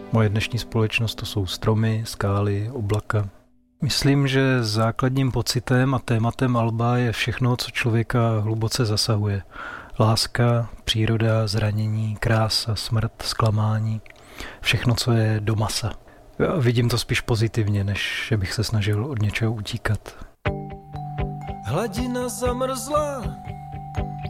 Moje dnešní společnost to jsou stromy, skály, oblaka. Myslím, že základním pocitem a tématem alba je všechno, co člověka hluboce zasahuje. Láska, příroda, zranění, krása, smrt, zklamání. Všechno, co je do masa. Já vidím to spíš pozitivně, než že bych se snažil od něčeho utíkat. Hladina zamrzla,